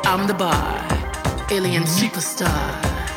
I'm the bar, alien superstar.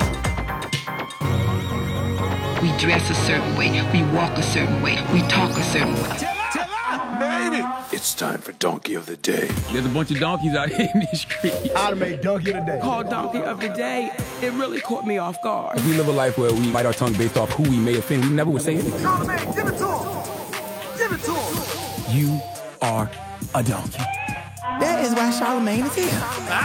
We dress a certain way, we walk a certain way, we talk a certain way. It's time for Donkey of the Day. There's a bunch of donkeys out here in these streets. I'd make Donkey of the Day. Called Donkey of the Day. It really caught me off guard. If we live a life where we bite our tongue based off who we may offend, we never would say anything. Charlamagne, give it to him. Give it to him. You are a donkey. That is why Charlamagne is here.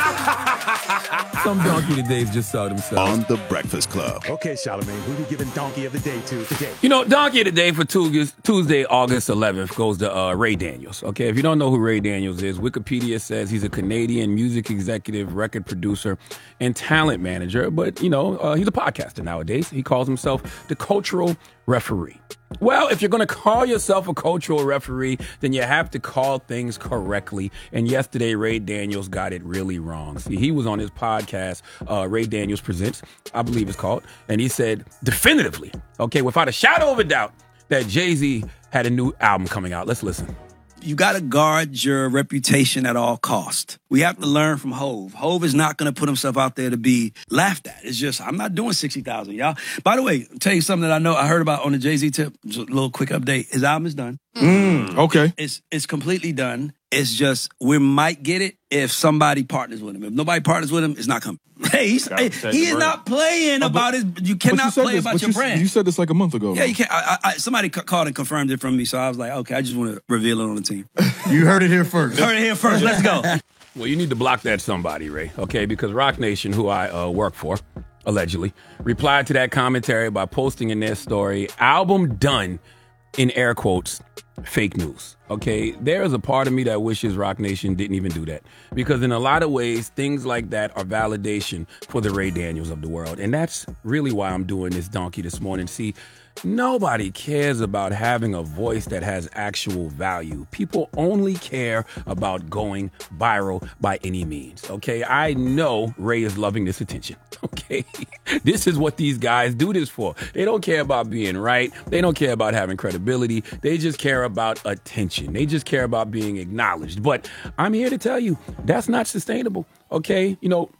Some donkey todays just saw themselves. On the Breakfast Club. Okay, Charlamagne, who we giving Donkey of the Day to today? You know, donkey of the day for Tuesday, August 11th goes to Ray Daniels. Okay, if you don't know who Ray Daniels is, Wikipedia says he's a Canadian music executive, record producer, and talent manager. But, you know, he's a podcaster nowadays. He calls himself the cultural referee. Well, if you're going to call yourself a cultural referee, then you have to call things correctly. And yesterday, Ray Daniels got it really wrong. See, he was on his podcast, Ray Daniels Presents, I believe it's called, and he said definitively, okay, without a shadow of a doubt, that Jay-Z had a new album coming out. Let's listen. You got to guard your reputation at all cost. We have to learn from Hove. Hove is not going to put himself out there to be laughed at. It's just, I'm not doing 60,000, y'all. By the way, I'll tell you something that I know I heard about on the Jay-Z tip. Just a little quick update. His album is done. Okay. It's completely done. It's just, we might get it if somebody partners with him. If nobody partners with him, it's not coming. Hey, he is not playing about his, you cannot play about your brand. You said this like a month ago. Yeah, you can't. Somebody called and confirmed it from me, so I was like, okay, I just want to reveal it on the team. You heard it here first. Heard it here first. Let's go. Well, you need to block that somebody, Ray, okay? Because Rock Nation, who I work for, allegedly, replied to that commentary by posting in their story, album done, in air quotes, fake news. Okay, there is a part of me that wishes Rock Nation didn't even do that, because in a lot of ways, things like that are validation for the Ray Daniels of the world. And that's really why I'm doing this donkey this morning. See, nobody cares about having a voice that has actual value. People only care about going viral by any means. Okay, I know Ray is loving this attention. Okay, this is what these guys do this for. They don't care about being right. They don't care about having credibility. They just care about attention. They just care about being acknowledged. But I'm here to tell you, that's not sustainable. Okay, you know,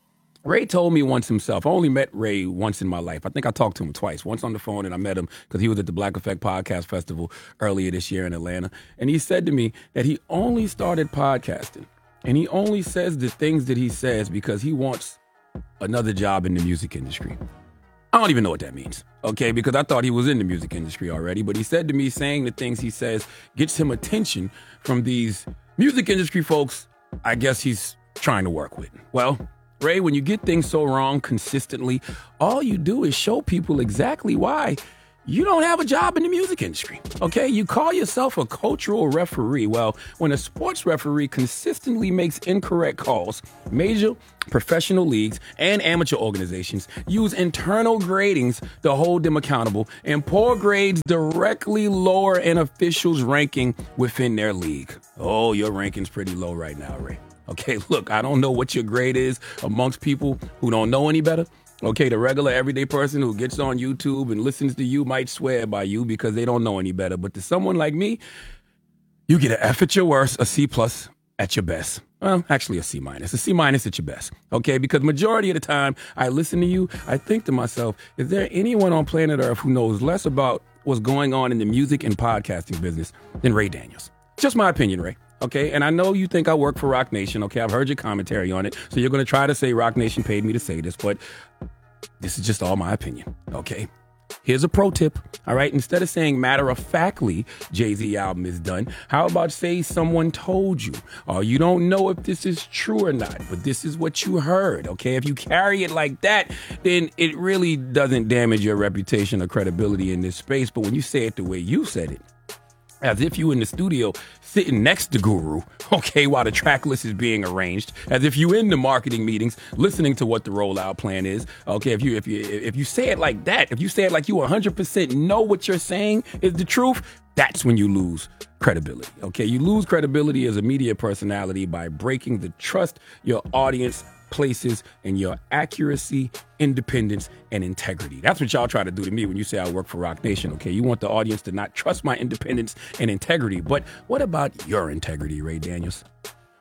Ray told me once himself. I only met Ray once in my life. I think I talked to him twice. Once on the phone, and I met him because he was at the Black Effect Podcast Festival earlier this year in Atlanta. And he said to me that he only started podcasting, and he only says the things that he says because he wants another job in the music industry. I don't even know what that means, okay, because I thought he was in the music industry already. But he said to me, saying the things he says gets him attention from these music industry folks I guess he's trying to work with. Well, Ray, when you get things so wrong consistently, all you do is show people exactly why you don't have a job in the music industry, okay? You call yourself a cultural referee. Well, when a sports referee consistently makes incorrect calls, major professional leagues and amateur organizations use internal gradings to hold them accountable, and poor grades directly lower an official's ranking within their league. Oh, your ranking's pretty low right now, Ray. Okay, look, I don't know what your grade is amongst people who don't know any better. Okay, the regular everyday person who gets on YouTube and listens to you might swear by you because they don't know any better. But to someone like me, you get an F at your worst, a C plus at your best. Well, actually a C minus. A C minus at your best. Okay, because majority of the time I listen to you, I think to myself, is there anyone on planet Earth who knows less about what's going on in the music and podcasting business than Ray Daniels? Just my opinion, Ray. Okay, and I know you think I work for Rock Nation. Okay, I've heard your commentary on it. So you're going to try to say Rock Nation paid me to say this, but this is just all my opinion. Okay, here's a pro tip. All right, instead of saying matter-of-factly Jay-Z album is done, how about say someone told you, or you don't know if this is true or not, but this is what you heard. Okay, if you carry it like that, then it really doesn't damage your reputation or credibility in this space. But when you say it the way you said it, as if you in the studio sitting next to Guru, okay, while the track list is being arranged, as if you in the marketing meetings listening to what the rollout plan is, okay, if you say it like that, if you say it like you 100% know what you're saying is the truth, that's when you lose credibility, okay? You lose credibility as a media personality by breaking the trust your audience places in your accuracy, independence, and integrity. That's what y'all try to do to me when you say I work for Rock Nation, okay? You want the audience to not trust my independence and integrity. But what about your integrity, Ray Daniels?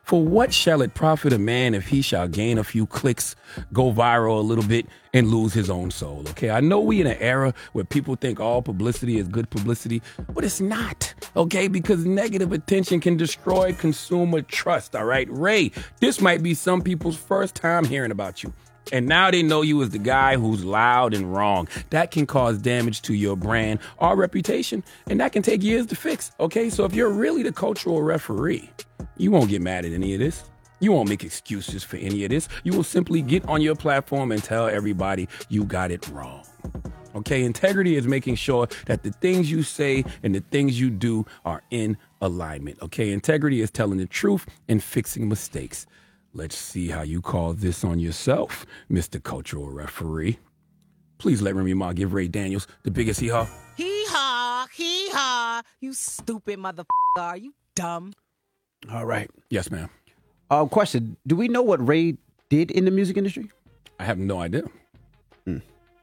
For what shall it profit a man if he shall gain a few clicks, go viral a little bit, and lose his own soul? Okay, I know we in an era where people think all publicity is good publicity, but it's not, okay? Because negative attention can destroy consumer trust, all right? Ray, this might be some people's first time hearing about you. And now they know you as the guy who's loud and wrong. That can cause damage to your brand or reputation, and that can take years to fix, okay? So if you're really the cultural referee, you won't get mad at any of this. You won't make excuses for any of this. You will simply get on your platform and tell everybody you got it wrong. Okay, integrity is making sure that the things you say and the things you do are in alignment. Okay, integrity is telling the truth and fixing mistakes. Let's see how you call this on yourself, Mr. Cultural Referee. Please let Remy Ma give Ray Daniels the biggest hee-haw. Hee-haw, hee-haw. You stupid motherfucker. Are you dumb? All right. Yes, ma'am. Question. Do we know what Ray did in the music industry? I have no idea. I'm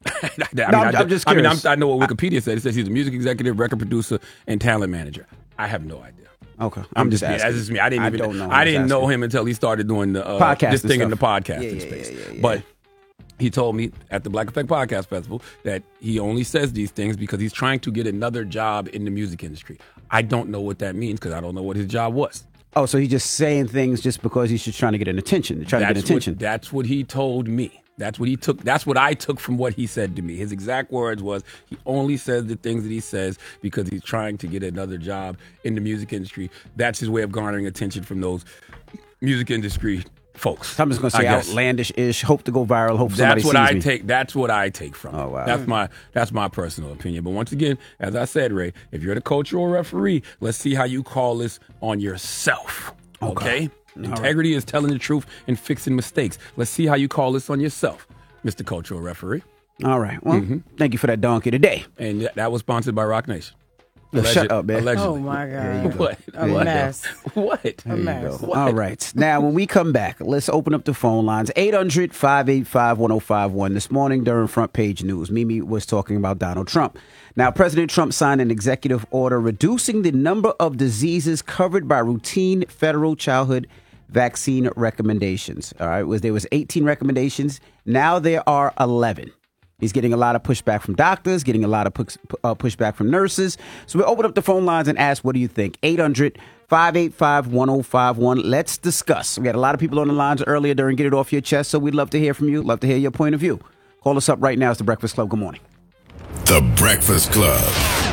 just curious. I know what Wikipedia said. It says he's a music executive, record producer, and talent manager. I have no idea. Okay, I'm just asking. That's just me. I didn't know him until he started doing the this thing in the podcasting space. Yeah. But he told me at the Black Effect Podcast Festival that he only says these things because he's trying to get another job in the music industry. I don't know what that means because I don't know what his job was. Oh, so he's just saying things just because he's just trying to get attention. That's what he told me. That's what I took from what he said to me. His exact words was he only says the things that he says because he's trying to get another job in the music industry. That's his way of garnering attention from those music industry folks. I'm just going to say outlandish-ish, hope to go viral, hope somebody sees me. That's what I take from it. Oh, wow. That's my personal opinion. But once again, as I said, Ray, if you're the cultural referee, let's see how you call this on yourself. Okay? Integrity is telling the truth and fixing mistakes. Let's see how you call this on yourself, Mr. Cultural Referee. All right. Well, thank you for that donkey today. And that was sponsored by Rock Nation. Shut up, man. Allegedly. Oh, my God. What? A mess. What? A mess. What? All right. Now, when we come back, let's open up the phone lines. 800-585-1051. This morning during Front Page News, Mimi was talking about Donald Trump. Now, President Trump signed an executive order reducing the number of diseases covered by routine federal childhood vaccine recommendations. All right. There was 18 recommendations. Now there are 11. He's getting a lot of pushback from doctors, getting a lot of pushback from nurses. So we open up the phone lines and ask, what do you think? 800-585-1051. Let's discuss. We had a lot of people on the lines earlier during Get It Off Your Chest, so we'd love to hear from you. Love to hear your point of view. Call us up right now. It's The Breakfast Club. Good morning. The Breakfast Club.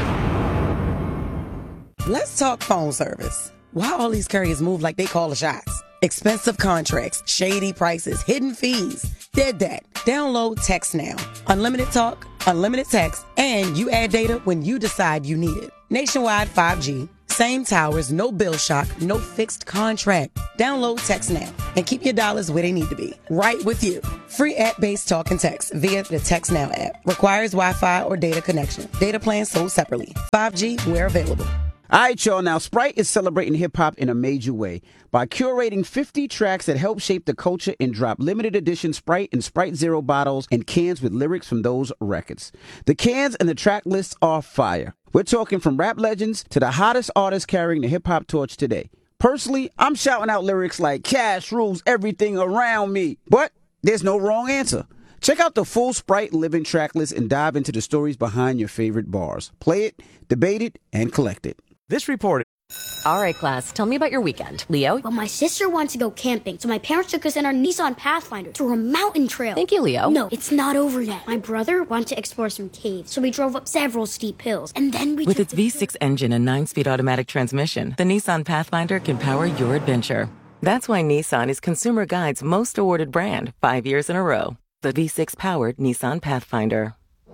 Let's talk phone service. Why all these carriers move like they call the shots? Expensive contracts, shady prices, hidden fees. Dead that. Download Text Now. Unlimited talk, unlimited text, and you add data when you decide you need it. Nationwide 5G. Same towers, no bill shock, no fixed contract. Download Text Now and keep your dollars where they need to be. Right with you. Free app-based talk and text via the Text Now app. Requires Wi-Fi or data connection. Data plans sold separately. 5G where available. All right, y'all. Now, Sprite is celebrating hip-hop in a major way by curating 50 tracks that help shape the culture and drop limited edition Sprite and Sprite Zero bottles and cans with lyrics from those records. The cans and the track lists are fire. We're talking from rap legends to the hottest artists carrying the hip-hop torch today. Personally, I'm shouting out lyrics like Cash rules everything around me. But there's no wrong answer. Check out the full Sprite Living track list and dive into the stories behind your favorite bars. Play it, debate it, and collect it. This report. All right, class, tell me about your weekend. Leo? Well, my sister wanted to go camping, so my parents took us in our Nissan Pathfinder to a mountain trail. Thank you, Leo. No, it's not over yet. My brother wanted to explore some caves, so we drove up several steep hills, and then we With its V6 engine and 9-speed automatic transmission, the Nissan Pathfinder can power your adventure. That's why Nissan is Consumer Guide's most awarded brand 5 years in a row. The V6-powered Nissan Pathfinder.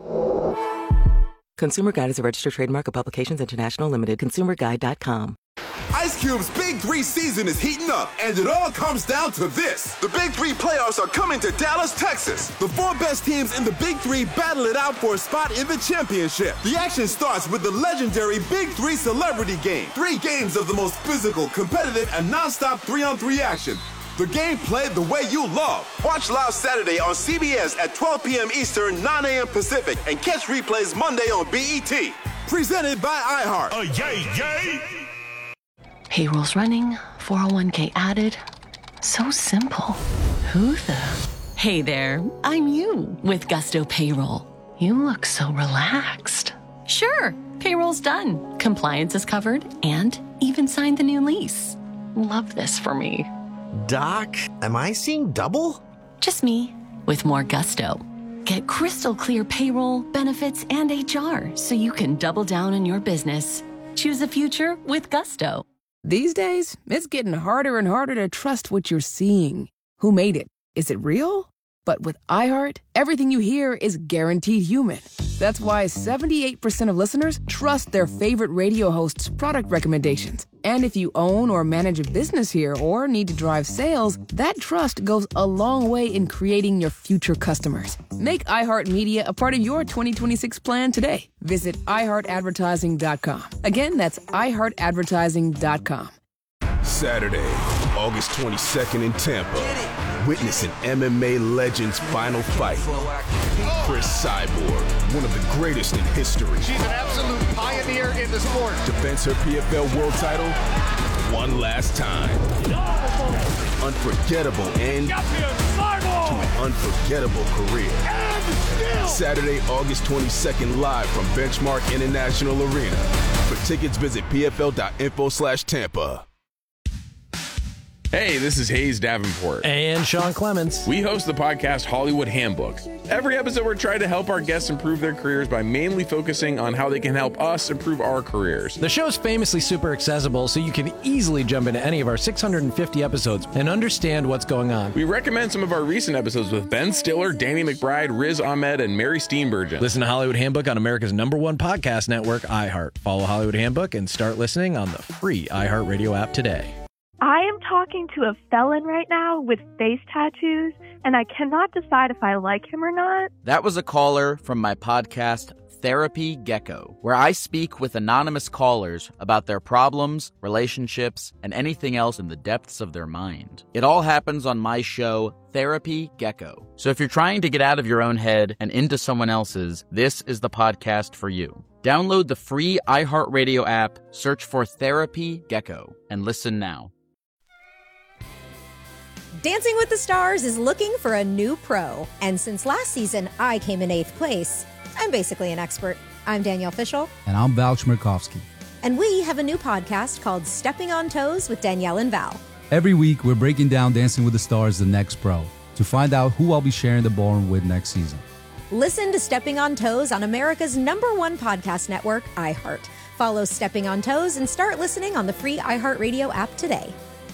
Consumer Guide is a registered trademark of Publications International Limited. ConsumerGuide.com. Ice Cube's Big 3 season is heating up, and it all comes down to this. The Big 3 playoffs are coming to Dallas, Texas. The 4 best teams in the Big 3 battle it out for a spot in the championship. The action starts with the legendary Big 3 Celebrity Game. 3 games of the most physical, competitive, and non-stop 3-on-3 action. The game played the way you love. Watch live Saturday on CBS at 12 p.m. Eastern, 9 a.m. Pacific, and catch replays Monday on BET. Presented by iHeart. Yay, yay! Payroll's running, 401k added. So simple. Who the? Hey there, I'm you with Gusto Payroll. You look so relaxed. Sure, payroll's done. Compliance is covered and even signed the new lease. Love this for me. Doc, am I seeing double? Just me with more gusto. Get crystal clear payroll, benefits, and HR so you can double down in your business. Choose a future with Gusto. These days, it's getting harder and harder to trust what you're seeing. Who made it? Is it real? But with iHeart, everything you hear is guaranteed human. That's why 78% of listeners trust their favorite radio hosts' product recommendations. And if you own or manage a business here or need to drive sales, that trust goes a long way in creating your future customers. Make iHeartMedia a part of your 2026 plan today. Visit iHeartAdvertising.com. Again, that's iHeartAdvertising.com. Saturday, August 22nd in Tampa. Witness an MMA legend's final fight. Chris Cyborg, one of the greatest in history. She's an absolute pioneer in the sport. Defends her PFL world title one last time. Unforgettable end to an unforgettable career. Saturday, August 22nd, live from Benchmark International Arena. For tickets, visit pfl.info/Tampa. Hey, this is Hayes Davenport. And Sean Clements. We host the podcast Hollywood Handbook. Every episode, we're trying to help our guests improve their careers by mainly focusing on how they can help us improve our careers. The show's famously super accessible, so you can easily jump into any of our 650 episodes and understand what's going on. We recommend some of our recent episodes with Ben Stiller, Danny McBride, Riz Ahmed, and Mary Steenburgen. Listen to Hollywood Handbook on America's #1 podcast network, iHeart. Follow Hollywood Handbook and start listening on the free iHeartRadio app today. I am talking to a felon right now with face tattoos, and I cannot decide if I like him or not. That was a caller from my podcast, Therapy Gecko, where I speak with anonymous callers about their problems, relationships, and anything else in the depths of their mind. It all happens on my show, Therapy Gecko. So if you're trying to get out of your own head and into someone else's, this is the podcast for you. Download the free iHeartRadio app, search for Therapy Gecko, and listen now. Dancing with the Stars is looking for a new pro. And since last season, I came in 8th place. I'm basically an expert. I'm Danielle Fishel. And I'm Val Chmerkovsky. And we have a new podcast called Stepping on Toes with Danielle and Val. Every week, we're breaking down Dancing with the Stars, the next pro, to find out who I'll be sharing the ballroom with next season. Listen to Stepping on Toes on America's #1 podcast network, iHeart. Follow Stepping on Toes and start listening on the free iHeartRadio app today.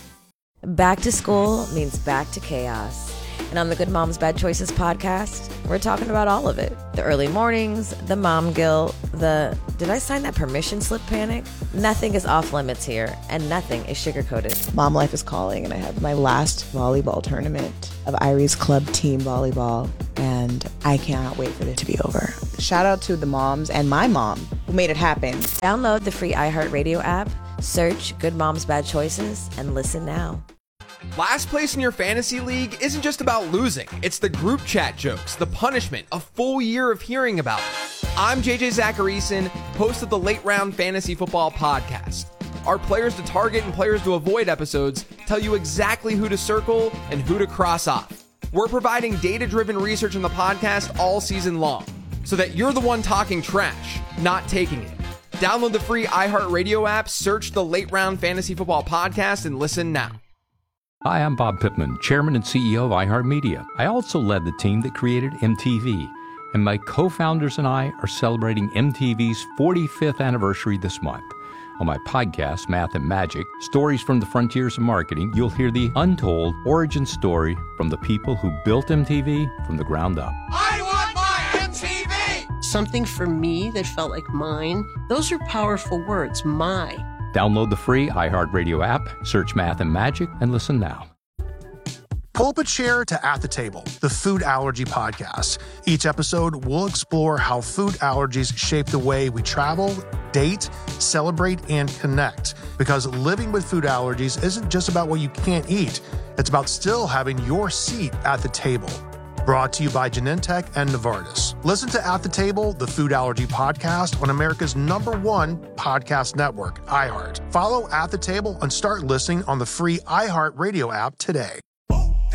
Back to school means back to chaos. And on the Good Moms Bad Choices podcast, we're talking about all of it. The early mornings, the mom guilt, the did I sign that permission slip panic? Nothing is off limits here, and nothing is sugar-coated. Mom life is calling, and I have my last volleyball tournament of Irie's club team volleyball, and I cannot wait for it to be over. Shout out to the moms and my mom who made it happen. Download the free iHeartRadio app, search Good Moms Bad Choices, and listen now. Last place in your fantasy league isn't just about losing. It's the group chat jokes, the punishment, a full year of hearing about it. I'm JJ Zacharyson, host of the Late Round Fantasy Football Podcast. Our players to target and players to avoid episodes tell you exactly who to circle and who to cross off. We're providing data-driven research in the podcast all season long, so that you're the one talking trash, not taking it. Download the free iHeartRadio app, search the Late Round Fantasy Football Podcast, and listen now. Hi, I'm Bob Pittman, Chairman and CEO of iHeartMedia. I also led the team that created MTV, and my co-founders and I are celebrating MTV's 45th anniversary this month. On my podcast, Math and Magic, Stories from the Frontiers of Marketing, you'll hear the untold origin story from the people who built MTV from the ground up. I want my MTV! Something for me that felt like mine. Those are powerful words, my. Download the free iHeartRadio app, search Math and Magic, and listen now. Pull up a chair to At the Table, the food allergy podcast. Each episode, we'll explore how food allergies shape the way we travel, date, celebrate, and connect. Because living with food allergies isn't just about what you can't eat. It's about still having your seat at the table. Brought to you by Genentech and Novartis. Listen to At the Table, the Food Allergy Podcast on America's #1 podcast network, iHeart. Follow At the Table and start listening on the free iHeart Radio app today.